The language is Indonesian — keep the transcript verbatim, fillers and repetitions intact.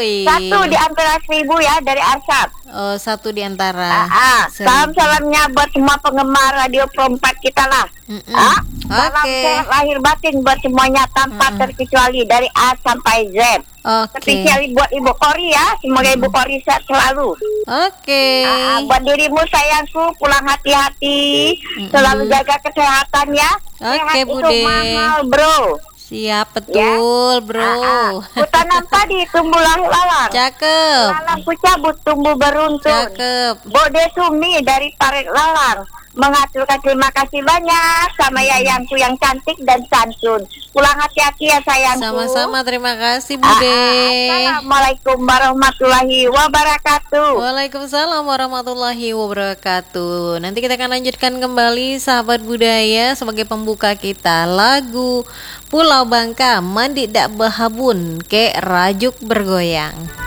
Woi. Satu di antara seribu ya dari Arsap. Oh, satu di antara. Ah, ah. Salam salamnya buat semua penggemar Radio Pro empat kita lah. Ah, salam Oke. sehat lahir batin buat semuanya tanpa Mm-mm. terkecuali dari A sampai Z. Oke. Spesial buat Ibu Kori ya, semoga Ibu Kori sehat selalu. Oke. Ah, buat dirimu sayangku, pulang hati-hati, selalu jaga kesehatan ya. Oke, Sehat Bude. itu mahal bro. Siap betul, Bro. Ah, ah. Kutanam padi tumbuh lalang. Cakep. Lalang ku cabut tumbuh beruntun. Cakep. Bode Sumi dari Parit Lalang mengaturkan terima kasih banyak sama yayangku yang cantik dan santun. Pulang hati-hati ya sayangku. Sama-sama, terima kasih, Ah, Bude. ah, Assalamualaikum warahmatullahi wabarakatuh. Waalaikumsalam warahmatullahi wabarakatuh. Nanti kita akan lanjutkan kembali sahabat budaya sebagai pembuka kita lagu Pulau Bangka Mandi Dak Bahabun ke Rajuk Bergoyang.